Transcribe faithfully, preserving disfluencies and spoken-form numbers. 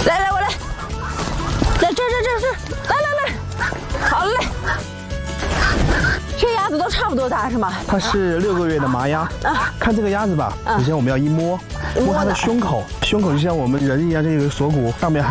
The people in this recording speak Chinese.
来来，我来，来这这这这，来来来，好嘞。这鸭子都差不多大是吗？ 它是六个月的麻鸭。啊，看这个鸭子吧，首先我们要一摸，摸它的胸口，胸口就像我们人一样，这个锁骨上面还。